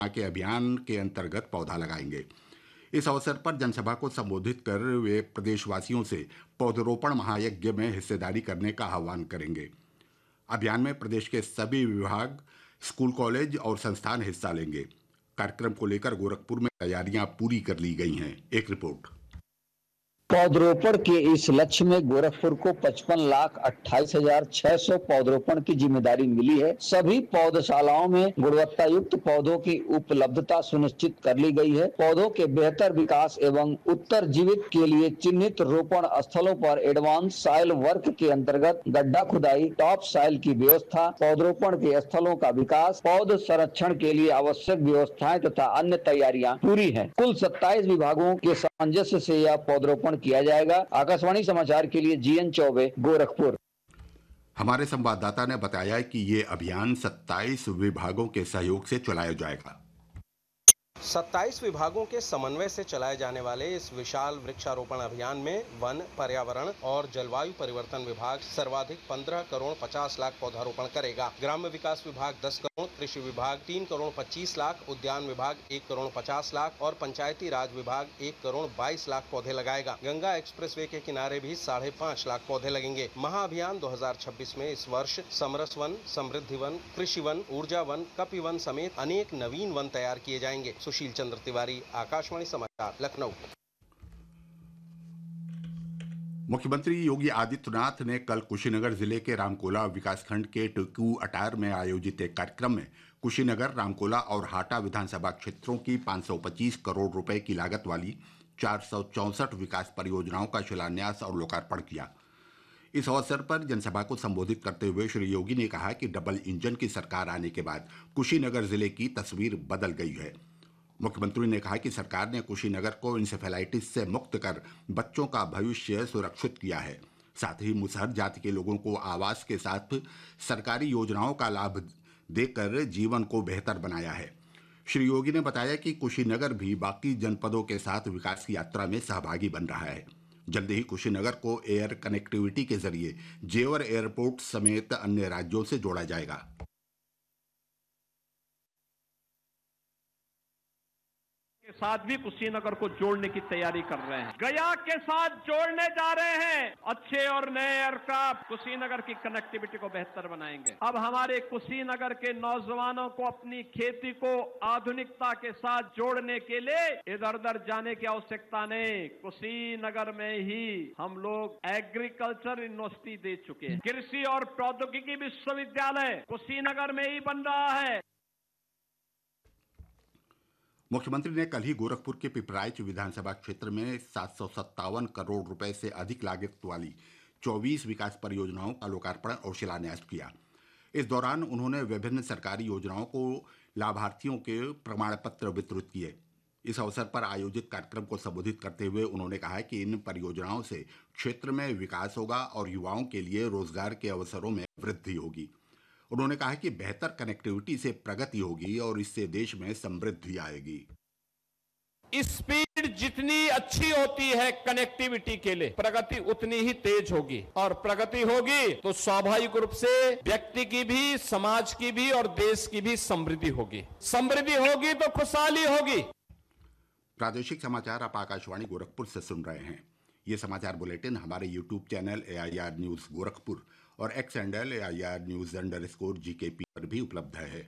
के अभियान के अंतर्गत पौधा लगाएंगे। इस अवसर पर जनसभा को संबोधित कर वे प्रदेशवासियों से पौधरोपण महायज्ञ में हिस्सेदारी करने का आह्वान करेंगे। अभियान में प्रदेश के सभी विभाग, स्कूल, कॉलेज और संस्थान हिस्सा लेंगे। कार्यक्रम को लेकर गोरखपुर में तैयारियां पूरी कर ली गई हैं। एक रिपोर्ट। पौधरोपण के इस लक्ष्य में गोरखपुर को 55,28,600 पौधरोपण की जिम्मेदारी मिली है। सभी पौधशालाओं में गुणवत्ता युक्त पौधों की उपलब्धता सुनिश्चित कर ली गई है। पौधों के बेहतर विकास एवं उत्तरजीवित के लिए चिन्हित रोपण स्थलों पर एडवांस सॉइल वर्क के अंतर्गत गड्ढा खुदाई, टॉप सॉइल की व्यवस्था, पौधरोपण के स्थलों का विकास, पौध संरक्षण के लिए आवश्यक व्यवस्थाएं तथा अन्य तैयारियां पूरी है। कुल 27 विभागों के सामंजस्य से यह पौधरोपण किया जाएगा। आकाशवाणी समाचार के लिए जीएन चौबे, गोरखपुर। हमारे संवाददाता ने बताया कि ये अभियान 27 विभागों के सहयोग से चलाया जाएगा। 27 विभागों के समन्वय से चलाए जाने वाले इस विशाल वृक्षारोपण अभियान में वन, पर्यावरण और जलवायु परिवर्तन विभाग सर्वाधिक 15 करोड़ 50 लाख पौधारोपण करेगा। ग्राम्य विकास विभाग 10 करोड़, कृषि विभाग 3 करोड़ 25 लाख, उद्यान विभाग 1 करोड़ 50 लाख और पंचायती राज विभाग 1 करोड़ 22 लाख पौधे लगाएगा। गंगा एक्सप्रेसवे के किनारे भी 5.5 लाख पौधे लगेंगे। महाअभियान 2026 में इस वर्ष समरस वन, समृद्धि वन, कृषि वन, ऊर्जा वन, कपि वन समेत अनेक नवीन वन तैयार किए जाएंगे। सुशील चंद्र तिवारी, आकाशवाणी समाचार, लखनऊ। मुख्यमंत्री योगी आदित्यनाथ ने कल कुशीनगर जिले के रामकोला विकासखंड के टिक्कू अटार में आयोजित एक कार्यक्रम में कुशीनगर, रामकोला और हाटा विधानसभा क्षेत्रों की 525 करोड़ रुपए की लागत वाली 464 विकास परियोजनाओं का शिलान्यास और लोकार्पण किया। इस अवसर पर जनसभा को संबोधित करते हुए श्री योगी ने कहा कि डबल इंजन की सरकार आने के बाद कुशीनगर जिले की तस्वीर बदल गई है। मुख्यमंत्री ने कहा कि सरकार ने कुशीनगर को इंसेफेलाइटिस से मुक्त कर बच्चों का भविष्य सुरक्षित किया है। साथ ही मुसहर जाति के लोगों को आवास के साथ सरकारी योजनाओं का लाभ देकर जीवन को बेहतर बनाया है। श्री योगी ने बताया कि कुशीनगर भी बाकी जनपदों के साथ विकास की यात्रा में सहभागी बन रहा है। जल्द ही कुशीनगर को एयर कनेक्टिविटी के जरिए जेवर एयरपोर्ट समेत अन्य राज्यों से जोड़ा जाएगा। के साथ भी कुशीनगर को जोड़ने की तैयारी कर रहे हैं। गया के साथ जोड़ने जा रहे हैं। अच्छे और नए एयरक्राफ्ट कुशीनगर की कनेक्टिविटी को बेहतर बनाएंगे। अब हमारे कुशीनगर के नौजवानों को अपनी खेती को आधुनिकता के साथ जोड़ने के लिए इधर उधर जाने की आवश्यकता नहीं। कुशीनगर में ही हम लोग एग्रीकल्चर यूनिवर्सिटी दे चुके हैं। कृषि और प्रौद्योगिकी विश्वविद्यालय कुशीनगर में ही बन रहा है। मुख्यमंत्री ने कल ही गोरखपुर के पिपराइच विधानसभा क्षेत्र में 757 करोड़ रुपए से अधिक लागत वाली 24 विकास परियोजनाओं का लोकार्पण और शिलान्यास किया। इस दौरान उन्होंने विभिन्न सरकारी योजनाओं को लाभार्थियों के प्रमाण पत्र वितरित किए। इस अवसर पर आयोजित कार्यक्रम को संबोधित करते हुए उन्होंने कहा कि इन परियोजनाओं से क्षेत्र में विकास होगा और युवाओं के लिए रोजगार के अवसरों में वृद्धि होगी। उन्होंने कहा कि बेहतर कनेक्टिविटी से प्रगति होगी और इससे देश में समृद्धि आएगी। स्पीड जितनी अच्छी होती है कनेक्टिविटी के लिए, प्रगति उतनी ही तेज होगी और प्रगति होगी तो स्वाभाविक रूप से व्यक्ति की भी, समाज की भी और देश की भी समृद्धि होगी। समृद्धि होगी तो खुशहाली होगी। प्रादेशिक समाचार आप आकाशवाणी गोरखपुर से सुन रहे हैं। ये समाचार बुलेटिन हमारे YouTube channel AIR news Gorakhpur और एक्स हैंडल AIR न्यूज_GKP पर भी उपलब्ध है।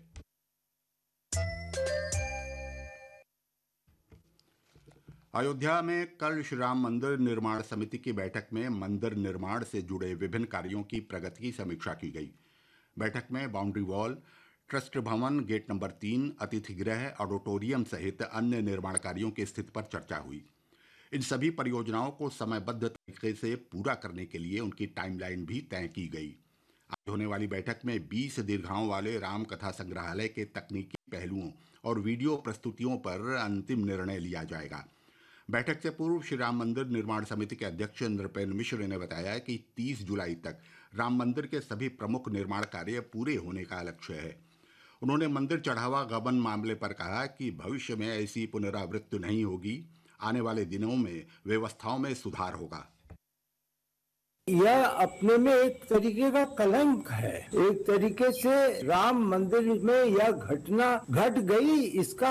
अयोध्या में कल श्री राम मंदिर निर्माण समिति की बैठक में मंदिर निर्माण से जुड़े विभिन्न कार्यों की प्रगति की समीक्षा की गई। बैठक में बाउंड्री वॉल, ट्रस्ट भवन, गेट नंबर 3, अतिथि गृह, ऑडिटोरियम सहित अन्य निर्माण कार्यों की स्थिति पर चर्चा हुई। इन सभी परियोजनाओं को समयबद्ध तरीके से पूरा करने के लिए उनकी टाइमलाइन भी तय की गई। आज होने वाली बैठक में 20 दीर्घाओं वाले राम कथा संग्रहालय के तकनीकी पहलुओं और वीडियो प्रस्तुतियों पर अंतिम निर्णय लिया जाएगा। बैठक से पूर्व श्री राम मंदिर निर्माण समिति के अध्यक्ष नृपेन मिश्र ने बताया कि 30 जुलाई तक राम मंदिर के सभी प्रमुख निर्माण कार्य पूरे होने का लक्ष्य है। उन्होंने मंदिर चढ़ावा गबन मामले पर कहा कि भविष्य में ऐसी पुनरावृत्ति नहीं होगी। आने वाले दिनों में व्यवस्थाओं में सुधार होगा। यह अपने में एक तरीके का कलंक है। एक तरीके से राम मंदिर में यह घटना घट गई, इसका